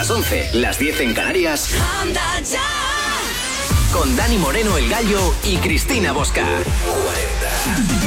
las 11, las 10 en Canarias. Anda ya. Con Dani Moreno, el Gallo, y Cristina Bosca. 40.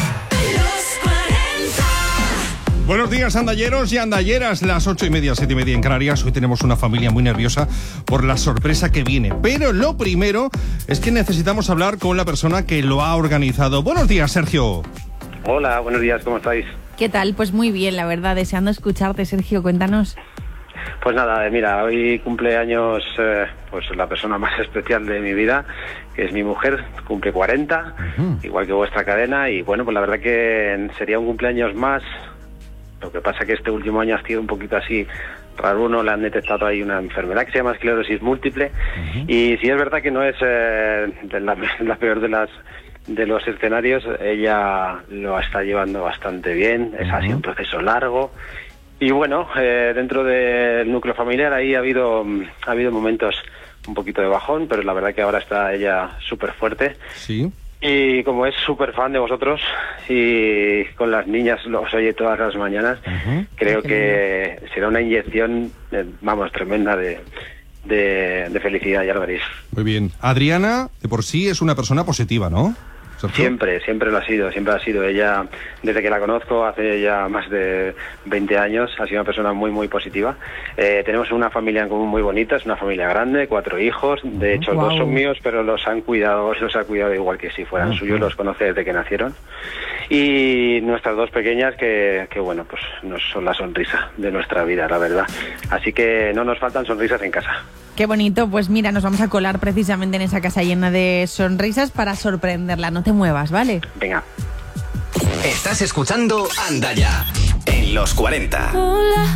Buenos días, andalleros y andalleras. Las 8:30, 7:30 en Canarias. Hoy tenemos una familia muy nerviosa por la sorpresa que viene. Pero lo primero es que necesitamos hablar con la persona que lo ha organizado. Buenos días, Sergio. Hola, buenos días, ¿cómo estáis? ¿Qué tal? Pues muy bien, la verdad, deseando escucharte, Sergio, cuéntanos. Pues nada, mira, hoy cumple años pues la persona más especial de mi vida, que es mi mujer, cumple 40, igual que vuestra cadena, y bueno, pues la verdad que sería un cumpleaños más. Lo que pasa que este último año ha sido un poquito así raro, uno le han detectado ahí una enfermedad que se llama esclerosis múltiple, y si es verdad que no es la peor de los escenarios, ella lo está llevando bastante bien, es así un proceso largo, y bueno, dentro del núcleo familiar ahí ha habido momentos un poquito de bajón, pero la verdad que ahora está ella súper fuerte. Sí. Y como es súper fan de vosotros y con las niñas los oye todas las mañanas, creo que será una inyección, tremenda de felicidad, ya lo veréis. Muy bien. Adriana, de por sí, es una persona positiva, ¿no? Siempre lo ha sido. Ella, desde que la conozco hace ya más de 20 años, ha sido una persona muy, muy positiva. Tenemos una familia en común muy bonita, es una familia grande, 4 hijos. De hecho, 2 son míos, pero los ha cuidado igual que si fueran suyos, los conoce desde que nacieron. Y nuestras 2 pequeñas que bueno, pues nos son la sonrisa de nuestra vida, la verdad. Así que no nos faltan sonrisas en casa. Qué bonito, pues mira, nos vamos a colar precisamente en esa casa llena de sonrisas para sorprenderla. No te muevas, ¿vale? Venga. Estás escuchando Anda Ya, en los 40. Hola,